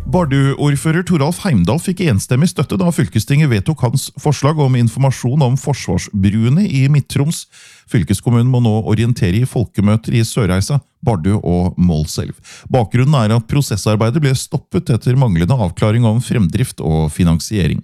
Bardu-ordfører Toralf Heimdal fikk enstemmig støtte da fylkestinget vedtok hans forslag om informasjon om forsvarsbruene i Midt-Troms. Fylkeskommunen må nå orientere i folkemøter i Sørreisa, Bardu og Målselv. Bakgrunnen er at prosessarbeidet ble stoppet etter manglende avklaring om fremdrift og finansiering.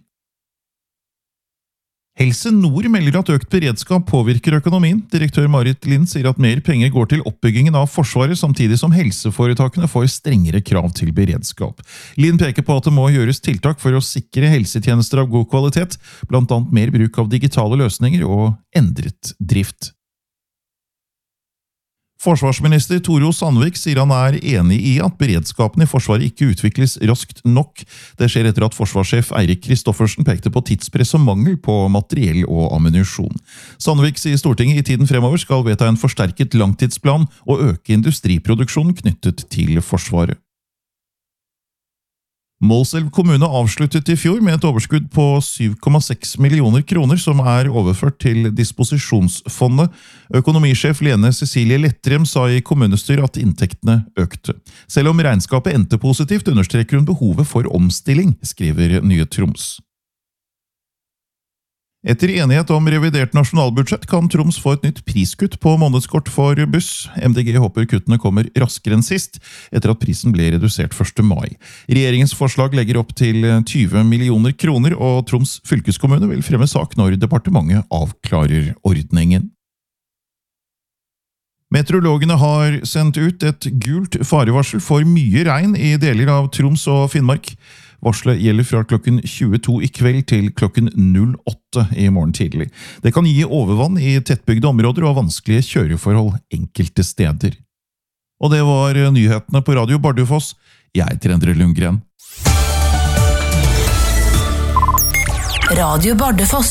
Helse Nord melder at økt beredskap påvirker økonomien. Direktør Marit Lind sier at mer penger går til oppbyggingen av Forsvaret, samtidig som helseforetakene får strengere krav til beredskap. Lind peker på at det må gjøres tiltak for å sikre helsetjenester av god kvalitet, blant annet mer bruk av digitale løsninger og endret drift. Forsvarsminister Tore O. Sandvik sier han er enig i at beredskapen i Forsvaret ikke utvikles raskt nok. Det skjer etter at forsvarssjef Eirik Kristoffersen pekte på tidspress og mangel på materiell og ammunisjon. Sandvik sier Stortinget i tiden fremover skal vedta en forsterket langtidsplan og øke industriproduksjonen knyttet til Forsvaret. Målselv kommune avsluttet i fjor med et overskudd på 7,6 millioner kroner som er overført til disposisjonsfondet. Økonomisjef Lene Cecilie Lettrem sa i kommunestyret at inntektene økte. Selv om regnskapet endte positivt, understreker hun behovet for omstilling, skriver Nye Troms. Etter enighet om revidert nasjonalbudsjett kan Troms få et nytt priskutt på månedskort for buss. MDG håper kuttene kommer raskere enn sist, etter at prisen ble redusert 1. mai. Regjeringens forslag legger opp til 20 millioner kroner, og Troms fylkeskommune vil fremme sak når departementet avklarer ordningen. Meteorologene har sendt ut et gult farevarsel for mye regn i deler av Troms og Finnmark. Varselet gjelder fra klokken 22 i kveld til klokken 08 i morgen tidlig. Det kan gi overvann i tettbygde områder og vanskelige kjøreforhold enkelte steder. Og det var nyhetene på Radio Bardufoss. Jeg heter Endre Lundgren. Radio Bardufoss.